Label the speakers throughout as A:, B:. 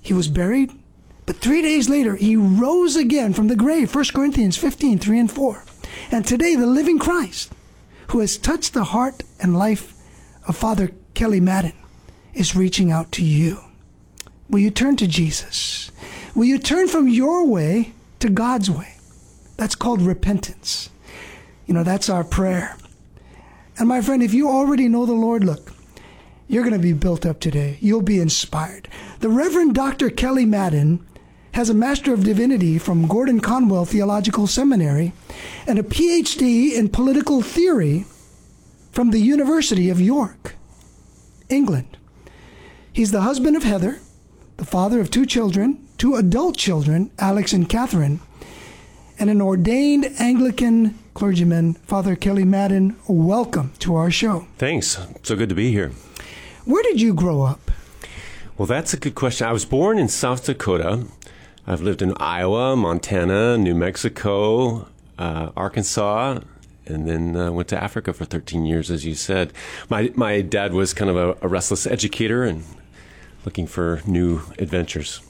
A: He was buried, but 3 days later, he rose again from the grave. 1 Corinthians 15, 3 and 4. And today, the living Christ, who has touched the heart and life of Father Kelly Madden, is reaching out to you. Will you turn to Jesus? Will you turn from your way to God's way? That's called repentance. That's our prayer. And my friend, if you already know the Lord, look, you're going to be built up today. You'll be inspired. The Reverend Dr. Kelly Madden has a Master of Divinity from Gordon Conwell Theological Seminary and a PhD in political theory from the University of York, England. He's the husband of Heather, the father of 2 children, 2 adult children, Alex and Catherine, and an ordained Anglican clergyman. Father Kelly Madden, welcome to our show.
B: Thanks. So good to be here.
A: Where did you grow up?
B: Well, that's a good question. I was born in South Dakota. I've lived in Iowa, Montana, New Mexico, Arkansas, and then went to Africa for 13 years, as you said. My dad was kind of a restless educator and looking for new adventures.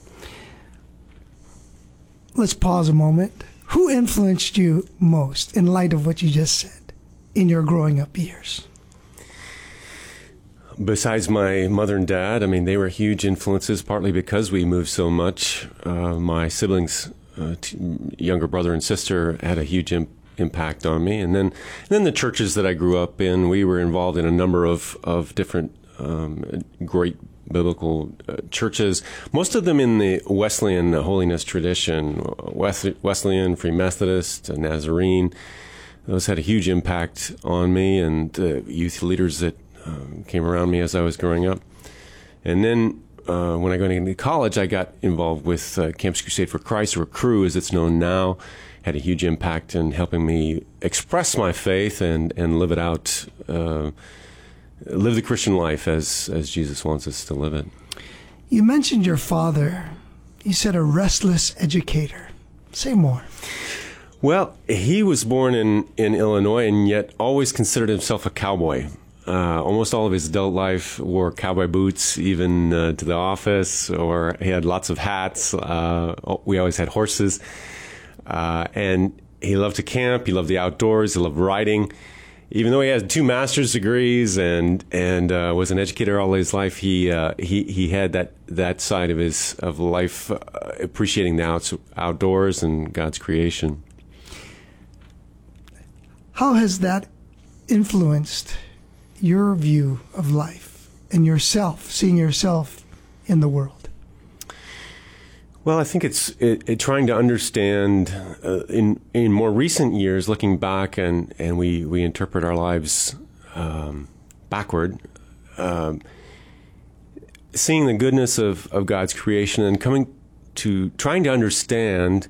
A: Let's pause a moment. Who influenced you most in light of what you just said in your growing up years?
B: Besides my mother and dad, they were huge influences, partly because we moved so much. My siblings, younger brother and sister, had a huge impact on me. And then the churches that I grew up in, we were involved in a number of different great biblical churches, most of them in the Wesleyan holiness tradition, Wesleyan, Free Methodist, Nazarene. Those had a huge impact on me and the youth leaders that came around me as I was growing up. And then when I got into college, I got involved with Campus Crusade for Christ, or Cru as it's known now. Had a huge impact in helping me express my faith and live it out, live the Christian life as Jesus wants us to live it.
A: You mentioned your father. You said a restless educator. Say more.
B: Well, he was born in Illinois and yet always considered himself a cowboy. Almost all of his adult life wore cowboy boots, even to the office, or he had lots of hats. We always had horses. And he loved to camp. He loved the outdoors. He loved riding. Even though he had 2 master's degrees and was an educator all his life, he had that side of life, appreciating the outdoors and God's creation.
A: How has that influenced your view of life and yourself, seeing yourself in the world?
B: Well, I think it's trying to understand in more recent years, looking back, and we interpret our lives backward, seeing the goodness of God's creation and trying to understand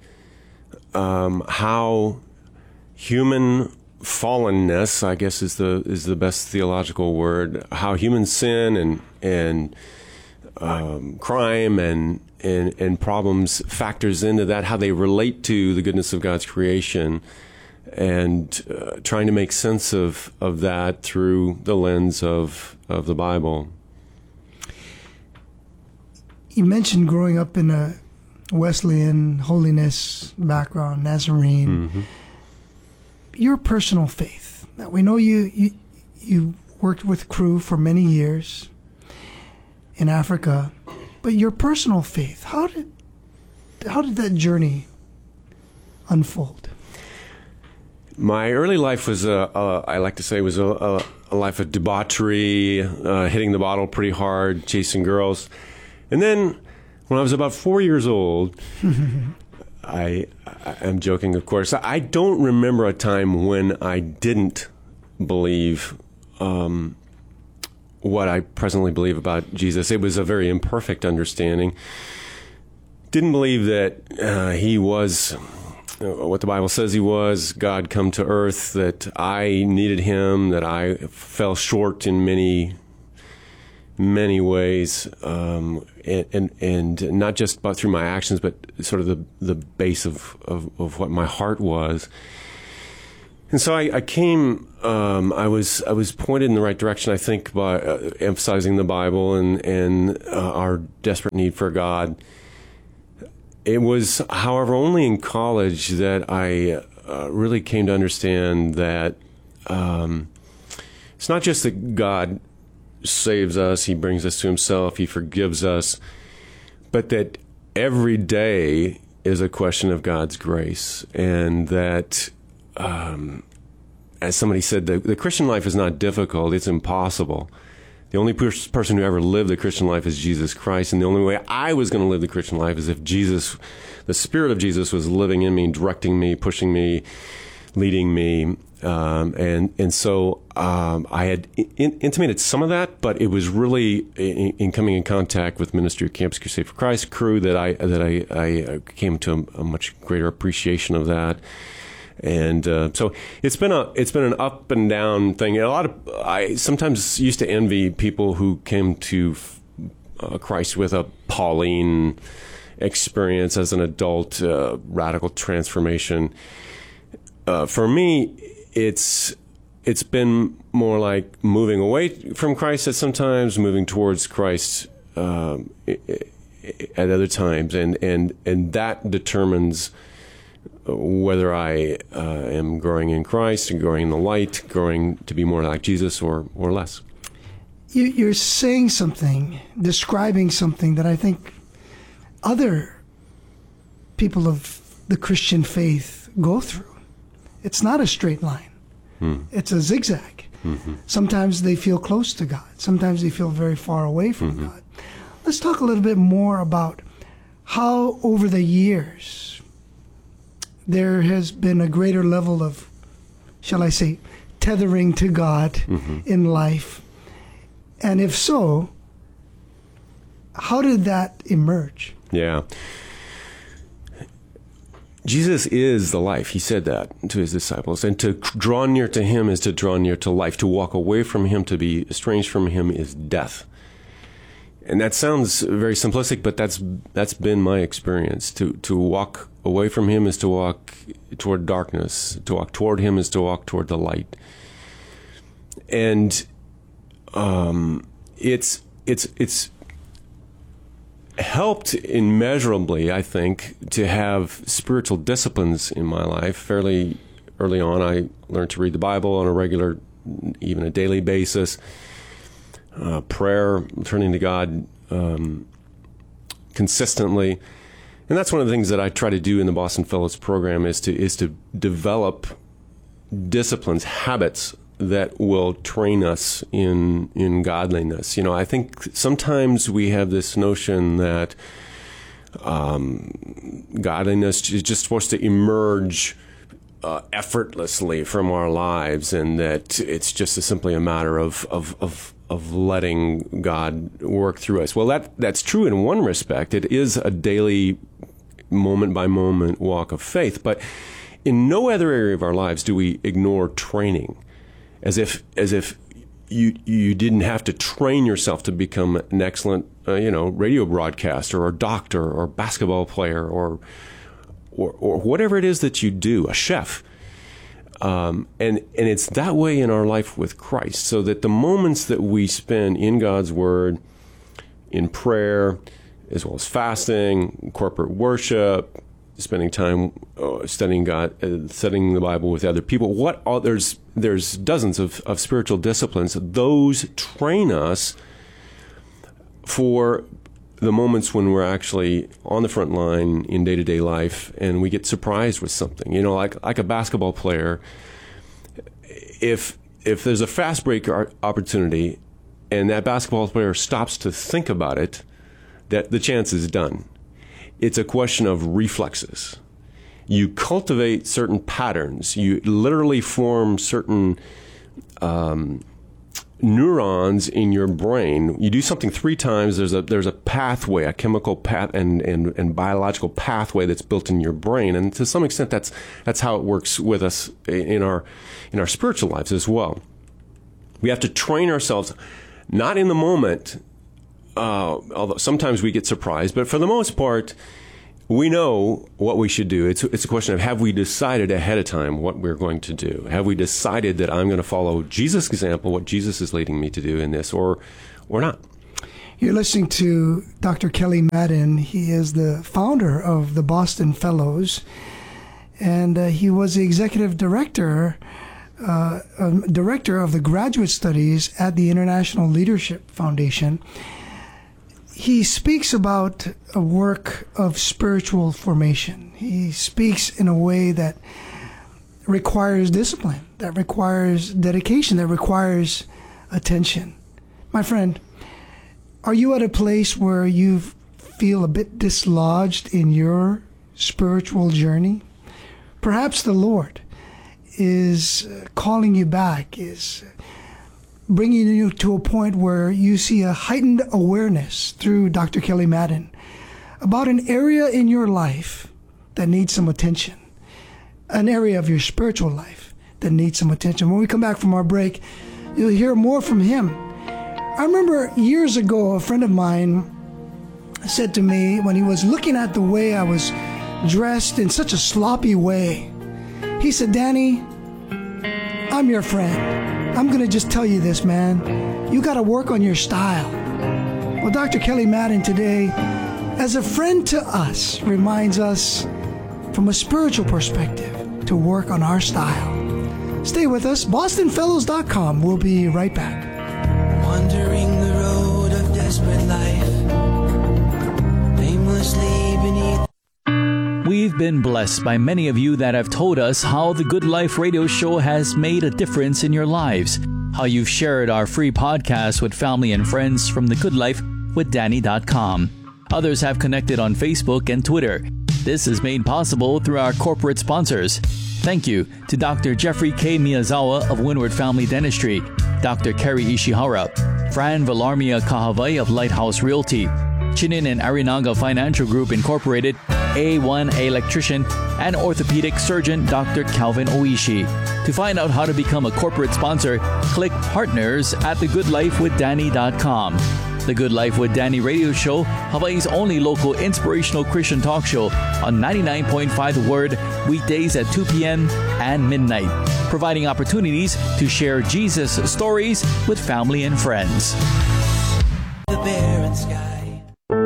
B: how human fallenness, I guess is the best theological word, how human sin and crime and problems factors into that, how they relate to the goodness of God's creation, and trying to make sense of that through the lens of the Bible.
A: You mentioned growing up in a Wesleyan holiness background, Nazarene. Mm-hmm. Your personal faith. Now, we know you worked with Cru for many years in Africa, but your personal faith, how did that journey unfold?
B: My early life was I like to say was a life of debauchery, hitting the bottle pretty hard, chasing girls. And then when I was about 4 years old, I'm joking, of course, I don't remember a time when I didn't believe what I presently believe about Jesus. It was a very imperfect understanding. Didn't believe that he was what the Bible says he was, God come to earth, that I needed him, that I fell short in many ways, and not just through my actions, but sort of the base of what my heart was. And so I came. I was pointed in the right direction, I think, by emphasizing the Bible and our desperate need for God. It was, however, only in college that I really came to understand that it's not just that God saves us, He brings us to Himself, He forgives us, but that every day is a question of God's grace, and that, as somebody said, the Christian life is not difficult, it's impossible. The only person who ever lived the Christian life is Jesus Christ, and the only way I was going to live the Christian life is if Jesus, the Spirit of Jesus, was living in me, directing me, pushing me, leading me. And so I had intimated some of that, but it was really in coming in contact with Ministry of Campus Crusade for Christ crew that I came to a much greater appreciation of that. And so it's been an up and down thing. I sometimes used to envy people who came to Christ with a Pauline experience as an adult, radical transformation. For me, it's been more like moving away from Christ at some times, moving towards Christ at other times, and that determines whether I am growing in Christ, growing in the light, growing to be more like Jesus, or less.
A: You're saying something, describing something that I think other people of the Christian faith go through. It's not a straight line. It's a zigzag. Mm-hmm. Sometimes they feel close to God. Sometimes they feel very far away from God. Let's talk a little bit more about how over the years there has been a greater level of, shall I say, tethering to God in life. And if so, how did that emerge?
B: Yeah. Jesus is the life. He said that to His disciples. And to draw near to Him is to draw near to life. To walk away from Him, to be estranged from Him, is death. And that sounds very simplistic, but that's been my experience. To walk away from Him is to walk toward darkness. To walk toward Him is to walk toward the light. And it's helped immeasurably, I think, to have spiritual disciplines in my life. Fairly early on, I learned to read the Bible on a regular, even a daily basis. Prayer, turning to God consistently. And that's one of the things that I try to do in the Boston Fellows program is to develop disciplines, habits that will train us in godliness. You know, I think sometimes we have this notion that godliness is just supposed to emerge effortlessly from our lives, and that it's just simply a matter of letting God work through us. Well, that's true in one respect. It is a daily, moment-by-moment walk of faith. But in no other area of our lives do we ignore training, as if you didn't have to train yourself to become an excellent, radio broadcaster or doctor or basketball player or whatever it is that you do, a chef. And it's that way in our life with Christ, so that the moments that we spend in God's Word, in prayer, as well as fasting, corporate worship, spending time studying God, studying the Bible with other people, there's dozens of spiritual disciplines. Those train us for the moments when we're actually on the front line in day-to-day life and we get surprised with something. You know, like a basketball player, if there's a fast break opportunity and that basketball player stops to think about it, that the chance is done. It's a question of reflexes. You cultivate certain patterns. You literally form certain neurons in your brain. You do something 3 times, there's a pathway, a chemical path and biological pathway that's built in your brain, and to some extent that's how it works with us in our spiritual lives as well. We have to train ourselves, not in the moment, although sometimes we get surprised, but for the most part, we know what we should do. It's a question of, have we decided ahead of time what we're going to do? Have we decided that I'm going to follow Jesus' example, what Jesus is leading me to do in this, or not?
A: You're listening to Dr. Kelly Madden. He is the founder of the Boston Fellows, and he was the executive director of the graduate studies at the International Leadership Foundation. He speaks about a work of spiritual formation. He speaks in a way that requires discipline, that requires dedication, that requires attention. My friend, are you at a place where you feel a bit dislodged in your spiritual journey? Perhaps the Lord is calling you back, is bringing you to a point where you see a heightened awareness through Dr. Kelly Madden about an area in your life that needs some attention, an area of your spiritual life that needs some attention. When we come back from our break, you'll hear more from him. I remember years ago, a friend of mine said to me when he was looking at the way I was dressed in such a sloppy way, he said, "Danny, I'm your friend. I'm going to just tell you this, man. You got to work on your style." Well, Dr. Kelly Madden today, as a friend to us, reminds us from a spiritual perspective to work on our style. Stay with us. BostonFellows.com. We'll be right back.
C: Wandering the road of desperate life, aimlessly beneath.
D: We've been blessed by many of you that have told us how the Good Life radio show has made a difference in your lives, how you've shared our free podcast with family and friends from thegoodlifewithdanny.com. Others have connected on Facebook and Twitter. This is made possible through our corporate sponsors. Thank you to Dr. Jeffrey K. Miyazawa of Windward Family Dentistry, Dr. Kerry Ishihara, Fran Villarmia Kahavai of Lighthouse Realty, Chinin and Arinaga Financial Group Incorporated, A1 Electrician, and orthopedic surgeon Dr. Calvin Oishi. To find out how to become a corporate sponsor, click Partners at thegoodlifewithdanny.com. The Good Life with Danny radio show, Hawaii's only local inspirational Christian talk show on 99.5 The Word, weekdays at 2 p.m. and midnight, providing opportunities to share Jesus stories with family and friends.
C: The barren sky.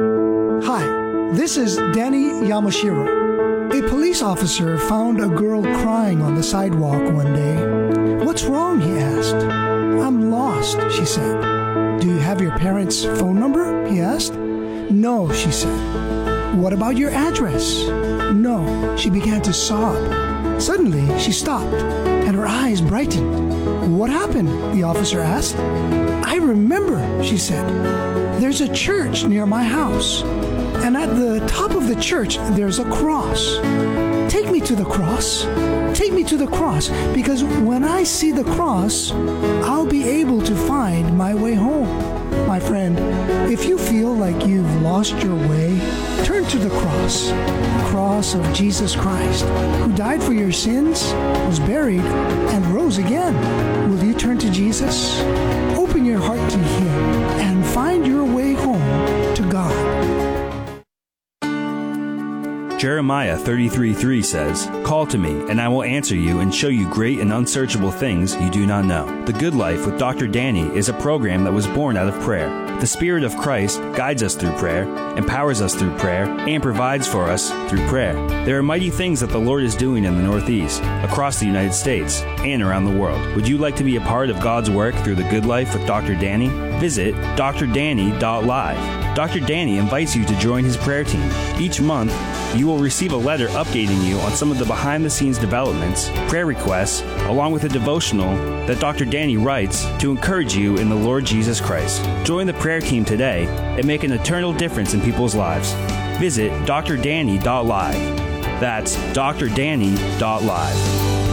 A: Hi, this is Danny Yamashiro. A police officer found a girl crying on the sidewalk one day. "What's wrong?" he asked. "I'm lost," she said. "Do you have your parents' phone number?" he asked. "No," she said. "What about your address?" "No." She began to sob. Suddenly, she stopped, and her eyes brightened. "What happened?" the officer asked. "I remember," she said. "There's a church near my house, and at the top of the church, there's a cross. Take me to the cross. Take me to the cross, because when I see the cross, I'll be able to find my way home." My friend, if you feel like you've lost your way, turn to the cross of Jesus Christ, who died for your sins, was buried, and rose again. Will you turn to Jesus? Open your heart to Him and find your way home to God.
E: Jeremiah 33:3 says, "Call to me, and I will answer you and show you great and unsearchable things you do not know." The Good Life with Dr. Danny is a program that was born out of prayer. The Spirit of Christ guides us through prayer, empowers us through prayer, and provides for us through prayer. There are mighty things that the Lord is doing in the Northeast, across the United States, and around the world. Would you like to be a part of God's work through the Good Life with Dr. Danny? Visit drdanny.live. Dr. Danny invites you to join his prayer team. Each month, you will receive a letter updating you on some of the behind-the-scenes developments, prayer requests, along with a devotional that Dr. Danny writes to encourage you in the Lord Jesus Christ. Join the prayer team today and make an eternal difference in people's lives. Visit drdanny.live. That's drdanny.live.